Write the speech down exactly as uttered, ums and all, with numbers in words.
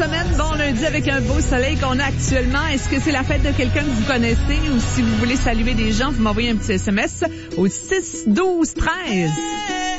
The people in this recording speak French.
semaine, bon lundi avec un beau soleil qu'on a actuellement. Est-ce que c'est la fête de quelqu'un que vous connaissez ou si vous voulez saluer des gens, vous m'envoyez un petit S M S au six douze treize.